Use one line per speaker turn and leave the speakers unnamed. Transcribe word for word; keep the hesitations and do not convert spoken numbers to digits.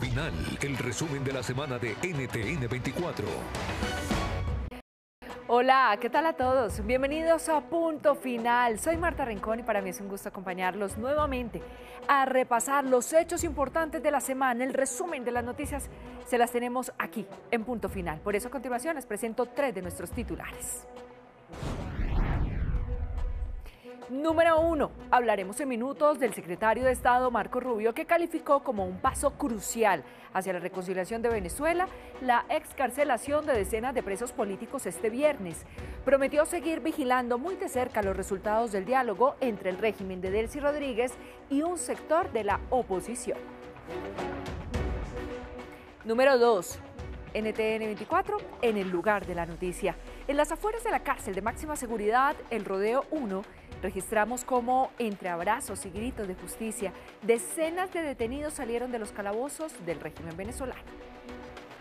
Final, el resumen de la semana de N T N veinticuatro.
Hola, ¿qué tal a todos? Bienvenidos a Punto Final. Soy Marta Rincón y para mí es un gusto acompañarlos nuevamente a repasar los hechos importantes de la semana. El resumen de las noticias se las tenemos aquí en Punto Final. Por eso a continuación les presento tres de nuestros titulares. Número uno, hablaremos en minutos del secretario de Estado Marco Rubio, que calificó como un paso crucial hacia la reconciliación de Venezuela la excarcelación de decenas de presos políticos este viernes. Prometió seguir vigilando muy de cerca los resultados del diálogo entre el régimen de Delcy Rodríguez y un sector de la oposición. Número dos. N T N veinticuatro en el lugar de la noticia. En las afueras de la cárcel de máxima seguridad, el Rodeo uno, registramos cómo, entre abrazos y gritos de justicia, decenas de detenidos salieron de los calabozos del régimen venezolano.